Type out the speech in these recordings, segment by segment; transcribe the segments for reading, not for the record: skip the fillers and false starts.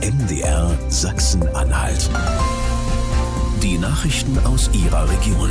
MDR Sachsen-Anhalt. Die Nachrichten aus Ihrer Region.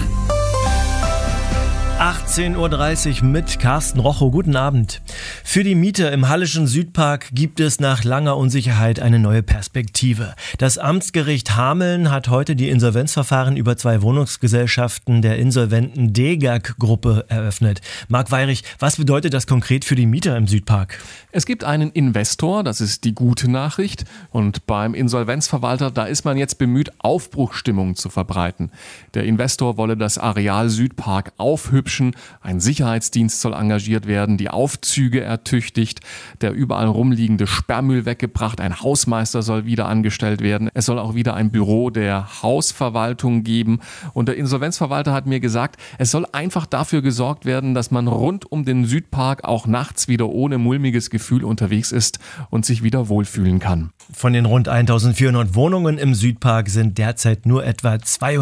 18.30 Uhr mit Carsten Rochow. Guten Abend. Für die Mieter im Hallischen Südpark gibt es nach langer Unsicherheit eine neue Perspektive. Das Amtsgericht Hameln hat heute die Insolvenzverfahren über 2 Wohnungsgesellschaften der insolventen DEGAG-Gruppe eröffnet. Marc Weyrich, was bedeutet das konkret für die Mieter im Südpark? Es gibt einen Investor, das ist die gute Nachricht. Und beim Insolvenzverwalter, da ist man jetzt bemüht, Aufbruchsstimmung zu verbreiten. Der Investor wolle das Areal Südpark aufhübschen. Ein Sicherheitsdienst soll engagiert werden, die Aufzüge ertüchtigt, der überall rumliegende Sperrmüll weggebracht, ein Hausmeister soll wieder angestellt werden. Es soll auch wieder ein Büro der Hausverwaltung geben. Und der Insolvenzverwalter hat mir gesagt, es soll einfach dafür gesorgt werden, dass man rund um den Südpark auch nachts wieder ohne mulmiges Gefühl unterwegs ist und sich wieder wohlfühlen kann. Von den rund 1400 Wohnungen im Südpark sind derzeit nur etwa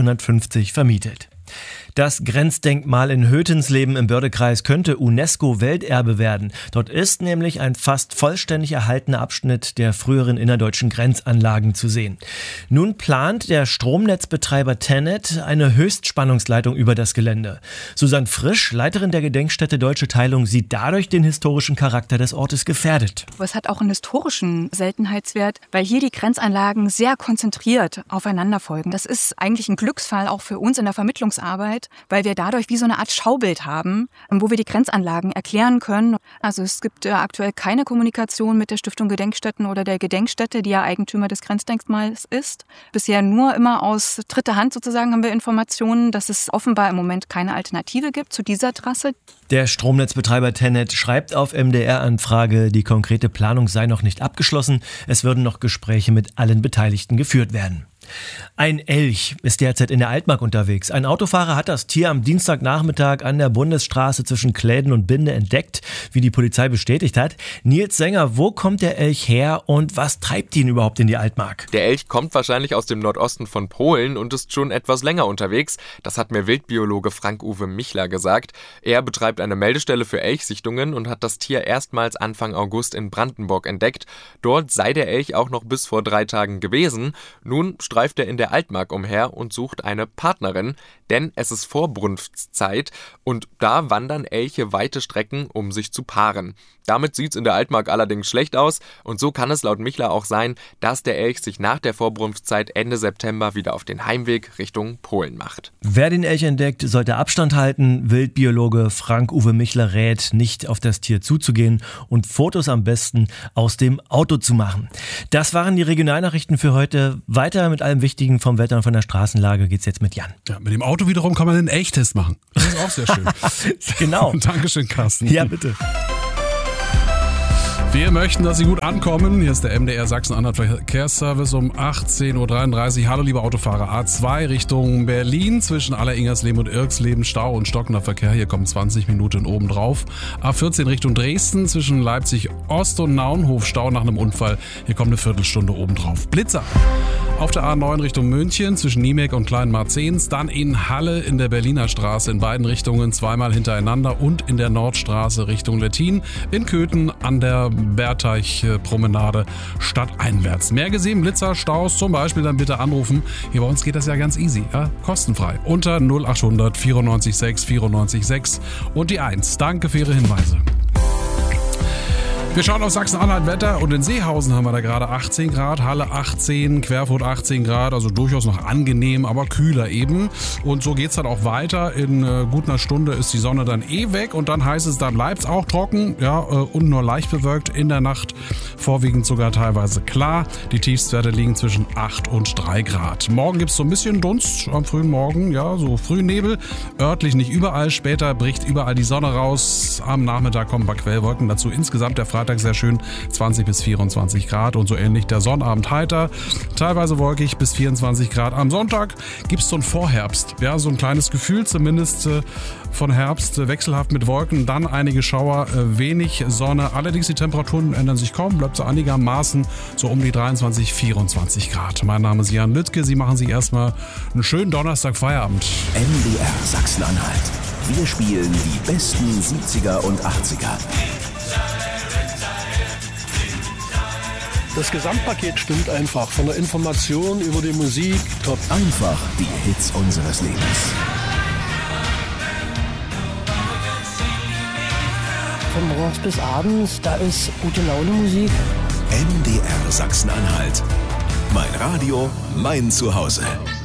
250 vermietet. Das Grenzdenkmal in Hötensleben im Bördekreis könnte UNESCO-Welterbe werden. Dort ist nämlich ein fast vollständig erhaltener Abschnitt der früheren innerdeutschen Grenzanlagen zu sehen. Nun plant der Stromnetzbetreiber TenneT eine Höchstspannungsleitung über das Gelände. Susanne Frisch, Leiterin der Gedenkstätte Deutsche Teilung, sieht dadurch den historischen Charakter des Ortes gefährdet. Es hat auch einen historischen Seltenheitswert, weil hier die Grenzanlagen sehr konzentriert aufeinander folgen. Das ist eigentlich ein Glücksfall auch für uns in der Vermittlungsarbeit, weil wir dadurch wie so eine Art Schaubild haben, wo wir die Grenzanlagen erklären können. Also es gibt aktuell keine Kommunikation mit der Stiftung Gedenkstätten oder der Gedenkstätte, die ja Eigentümer des Grenzdenkmals ist. Bisher nur immer aus dritter Hand sozusagen haben wir Informationen, dass es offenbar im Moment keine Alternative gibt zu dieser Trasse. Der Stromnetzbetreiber TenneT schreibt auf MDR-Anfrage, die konkrete Planung sei noch nicht abgeschlossen. Es würden noch Gespräche mit allen Beteiligten geführt werden. Ein Elch ist derzeit in der Altmark unterwegs. Ein Autofahrer hat das Tier am Dienstagnachmittag an der Bundesstraße zwischen Kläden und Binde entdeckt, wie die Polizei bestätigt hat. Nils Sänger, wo kommt der Elch her und was treibt ihn überhaupt in die Altmark? Der Elch kommt wahrscheinlich aus dem Nordosten von Polen und ist schon etwas länger unterwegs. Das hat mir Wildbiologe Frank-Uwe Michler gesagt. Er betreibt eine Meldestelle für Elchsichtungen und hat das Tier erstmals Anfang August in Brandenburg entdeckt. Dort sei der Elch auch noch bis vor 3 Tagen gewesen. Nun streift er in der Altmark umher und sucht eine Partnerin, denn es ist Vorbrunftszeit und da wandern Elche weite Strecken, um sich zu paaren. Damit sieht es in der Altmark allerdings schlecht aus und so kann es laut Michler auch sein, dass der Elch sich nach der Vorbrunftzeit Ende September wieder auf den Heimweg Richtung Polen macht. Wer den Elch entdeckt, sollte Abstand halten. Wildbiologe Frank-Uwe Michler rät, nicht auf das Tier zuzugehen und Fotos am besten aus dem Auto zu machen. Das waren die Regionalnachrichten für heute. Weiter mit allem Wichtigen vom Wetter und von der Straßenlage geht's jetzt mit Jan. Ja, mit dem Auto wiederum kann man einen Elchtest machen. Das ist auch sehr schön. Genau. Dankeschön, Carsten. Ja, bitte. Wir möchten, dass Sie gut ankommen. Hier ist der MDR Sachsen-Anhalt Verkehrsservice um 18.33 Uhr. Hallo, liebe Autofahrer. A2 Richtung Berlin zwischen Alleringersleben und Irksleben. Stau und stockender Verkehr. Hier kommen 20 Minuten obendrauf. A14 Richtung Dresden zwischen Leipzig Ost und Naunhof. Stau nach einem Unfall. Hier kommt eine Viertelstunde obendrauf. Blitzer. Auf der A9 Richtung München zwischen Niemek und Kleinmarzens. Dann in Halle in der Berliner Straße in beiden Richtungen zweimal hintereinander und in der Nordstraße Richtung Lettin. In Köthen an der Berteich-Promenade stadteinwärts. Mehr gesehen, Blitzer, Staus zum Beispiel, dann bitte anrufen. Hier bei uns geht das ja ganz easy, ja? Kostenfrei. Unter 0800 94 6 94 6 und die 1. Danke für Ihre Hinweise. Wir schauen auf Sachsen-Anhalt Wetter und in Seehausen haben wir da gerade 18 Grad, Halle 18, Querfurt 18 Grad, also durchaus noch angenehm, aber kühler eben. Und so geht's dann auch weiter. In gut einer Stunde ist die Sonne dann weg und dann heißt es, da bleibt's auch trocken, ja, und nur leicht bewölkt. In der Nacht vorwiegend sogar teilweise klar. Die Tiefstwerte liegen zwischen 8 und 3 Grad. Morgen gibt's so ein bisschen Dunst am frühen Morgen, ja, so Frühnebel. Örtlich nicht überall, später bricht überall die Sonne raus. Am Nachmittag kommen ein paar Quellwolken dazu. Insgesamt der Freitag sehr schön, 20 bis 24 Grad und so ähnlich der Sonnabend heiter, teilweise wolkig bis 24 Grad. Am Sonntag gibt es so einen Vorherbst, ja, so ein kleines Gefühl zumindest von Herbst, wechselhaft mit Wolken, dann einige Schauer, wenig Sonne. Allerdings die Temperaturen ändern sich kaum, bleibt so einigermaßen so um die 23, 24 Grad. Mein Name ist Jan Lüttke, Sie machen sich erstmal einen schönen Donnerstag Feierabend. MDR Sachsen-Anhalt. Wir spielen die besten 70er und 80er. Das Gesamtpaket stimmt einfach. Von der Information über die Musik, top. Einfach die Hits unseres Lebens. Von morgens bis abends, da ist gute Laune Musik. MDR Sachsen-Anhalt. Mein Radio, mein Zuhause.